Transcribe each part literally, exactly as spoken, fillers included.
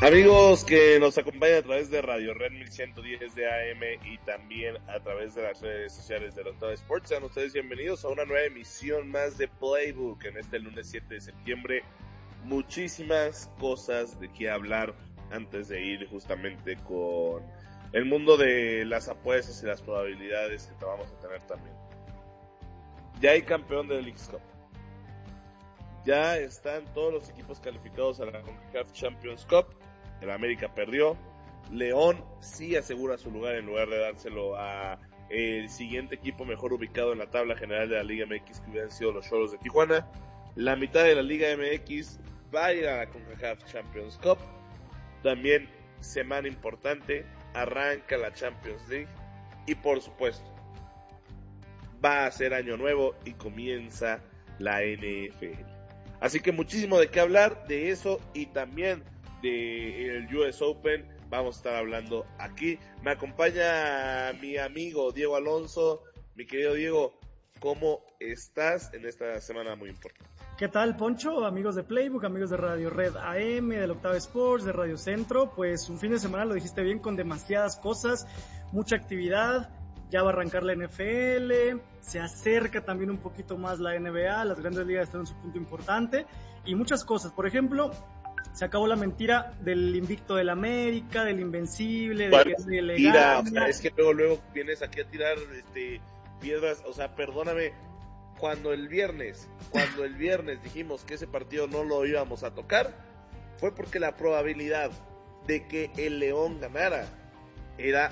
Amigos que nos acompañan a través de Radio Red mil ciento diez de A M y también a través de las redes sociales de Octava Sports, sean ustedes bienvenidos a una nueva emisión más de Playbook en este lunes siete de septiembre. Muchísimas cosas de qué hablar antes de ir justamente con el mundo de las apuestas y las probabilidades que vamos a tener también. Ya hay campeón de la Leagues Cup. Ya están todos los equipos calificados a la CONCACAF Champions Cup. El América perdió. León sí asegura su lugar en lugar de dárselo a el siguiente equipo mejor ubicado en la tabla general de la Liga M X, que hubieran sido los Xolos de Tijuana. La mitad de la Liga M X va a ir a la CONCACAF Champions Cup. También semana importante, arranca la Champions League y por supuesto va a ser año nuevo y comienza la N F L. Así que muchísimo de qué hablar de eso y también del U S Open. Vamos a estar hablando aquí. Me acompaña mi amigo Diego Alonso. Mi querido Diego, ¿cómo estás en esta semana muy importante? ¿Qué tal, Poncho? Amigos de Playbook, amigos de Radio Red A M, del Octava Sports, de Radio Centro. Pues un fin de semana, lo dijiste bien, con demasiadas cosas, mucha actividad. Ya va a arrancar la N F L, se acerca también un poquito más la N B A, las grandes ligas están en su punto importante y muchas cosas. Por ejemplo, se acabó la mentira del invicto del América, del invencible, de que es ilegal. O sea, es que luego luego vienes aquí a tirar este piedras, o sea, perdóname, cuando el viernes, cuando el viernes dijimos que ese partido no lo íbamos a tocar, fue porque la probabilidad de que el León ganara era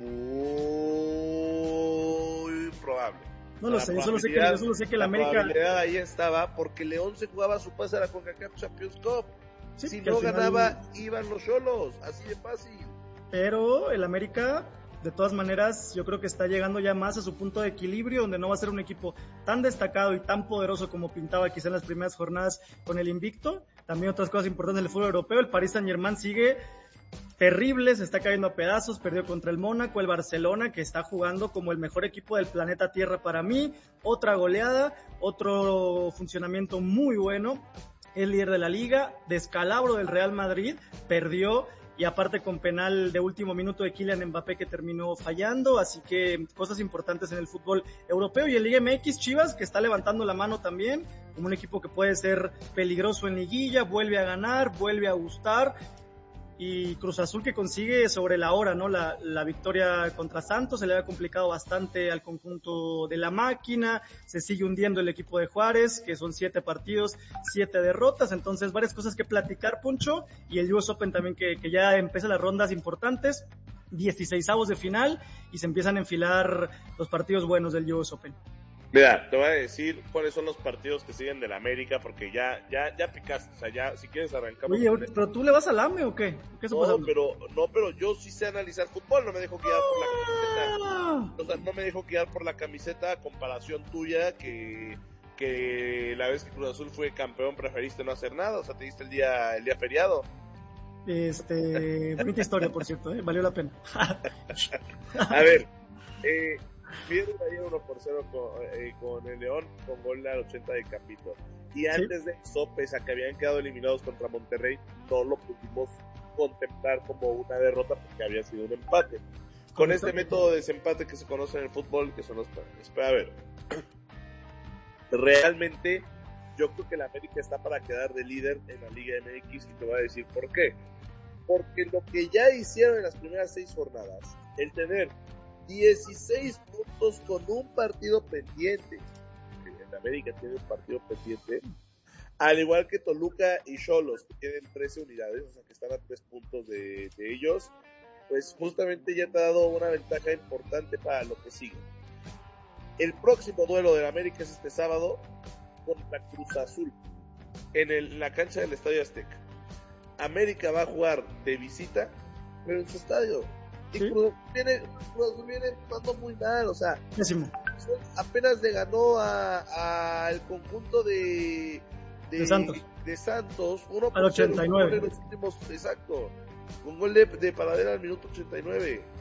muy probable. No lo sé, yo solo sé que, yo solo sé que la, la América... La probabilidad ahí estaba porque León se jugaba su pase a la CONCACAF Champions Cup. Sí, si no ganaba, final... iban los Xolos, así de fácil. Pero el América, de todas maneras, yo creo que está llegando ya más a su punto de equilibrio, donde no va a ser un equipo tan destacado y tan poderoso como pintaba quizá en las primeras jornadas con el invicto. También otras cosas importantes del fútbol europeo, el Paris Saint-Germain sigue terrible, se está cayendo a pedazos, perdió contra el Mónaco, el Barcelona, que está jugando como el mejor equipo del planeta Tierra para mí, otra goleada, otro funcionamiento muy bueno, el líder de la liga, descalabro del Real Madrid, perdió, y aparte con penal de último minuto de Kylian Mbappé que terminó fallando, así que cosas importantes en el fútbol europeo. Y el Liga M X, Chivas, que está levantando la mano también, como un equipo que puede ser peligroso en liguilla, vuelve a ganar, vuelve a gustar. Y Cruz Azul, que consigue sobre la hora, ¿no? La, la victoria contra Santos, se le había complicado bastante al conjunto de la máquina, se sigue hundiendo el equipo de Juárez, que son siete partidos, siete derrotas, entonces varias cosas que platicar, Poncho, y el U S Open también, que, que ya empieza las rondas importantes, dieciseisavos de final, y se empiezan a enfilar los partidos buenos del U S Open. Mira, te voy a decir cuáles son los partidos que siguen del América, porque ya ya ya picaste, o sea, ya, si quieres arrancamos. Oye, ¿pero tú le vas al A M E o qué? ¿Qué no, pasando? pero no, pero yo sí sé analizar fútbol, no me dejo guiar por la camiseta. O sea, no me dejo guiar por la camiseta a comparación tuya, que que la vez que Cruz Azul fue campeón preferiste no hacer nada, o sea, te diste el día el día feriado. Este, bonita historia, por cierto, ¿eh? Valió la pena. A ver, eh pierden ayer uno por cero con, eh, con el León, con gol al ochenta de Capito. Y antes ¿Sí? de eso, pese a que habían quedado eliminados contra Monterrey, no lo pudimos contemplar como una derrota porque había sido un empate. Con este método de desempate que se conoce en el fútbol, que son los penales. Pero a ver, realmente yo creo que la América está para quedar de líder en la Liga M X y te voy a decir por qué. Porque lo que ya hicieron en las primeras seis jornadas, el tener dieciséis puntos con un partido pendiente. En América tiene un partido pendiente. Al igual que Toluca y Xolos, que tienen trece unidades, o sea que están a tres puntos de, de ellos, pues justamente ya te ha dado una ventaja importante para lo que sigue. El próximo duelo de América es este sábado contra Cruz Azul, en, el, en la cancha del Estadio Azteca. América va a jugar de visita, pero en su estadio. Y ¿Sí? Cruz viene, Cruz viene jugando muy mal, o sea, Pésimo. apenas le ganó al conjunto de, de, de Santos, de Santos uno al ochenta y nueve. En los últimos, exacto, un gol de, de Paradera al minuto ochenta y nueve.